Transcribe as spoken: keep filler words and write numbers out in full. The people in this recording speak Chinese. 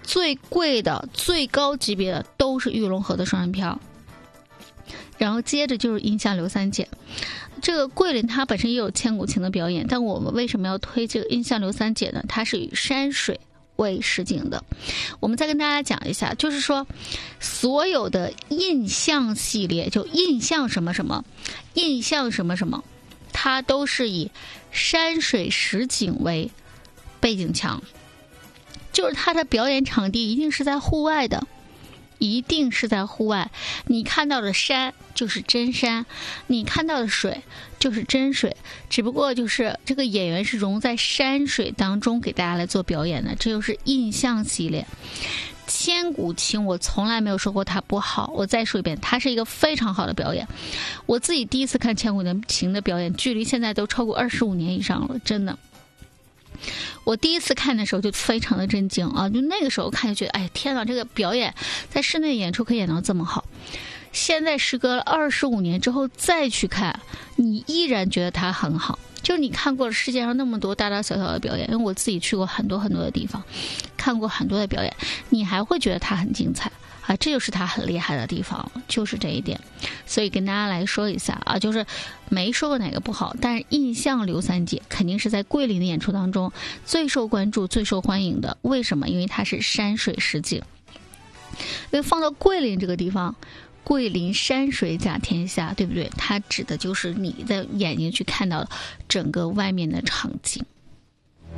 最贵的、最高级别的都是玉龙河的双人飘。然后接着就是印象刘三姐，这个桂林它本身也有千古情的表演，但我们为什么要推这个印象刘三姐呢？它是以山水为实景的。我们再跟大家讲一下，就是说所有的印象系列，就印象什么什么，印象什么什么，它都是以山水实景为背景墙，就是它的表演场地一定是在户外的。一定是在户外，你看到的山就是真山，你看到的水就是真水，只不过就是这个演员是融在山水当中给大家来做表演的，这就是印象系列。千古情我从来没有说过它不好，我再说一遍，它是一个非常好的表演。我自己第一次看千古情的表演，距离现在都超过二十五年以上了，真的。我第一次看的时候就非常的震惊啊！就那个时候看就觉得，哎天哪，这个表演在室内演出可以演到这么好。现在时隔了二十五年之后再去看，你依然觉得它很好。就是你看过了世界上那么多大大小小的表演，因为我自己去过很多很多的地方，看过很多的表演，你还会觉得它很精彩啊！这就是它很厉害的地方，就是这一点。所以跟大家来说一下啊，就是没说过哪个不好，但是印象刘三姐肯定是在桂林的演出当中最受关注、最受欢迎的。为什么？因为它是山水实景。因为放到桂林这个地方，桂林山水甲天下，对不对？它指的就是你的眼睛去看到整个外面的场景。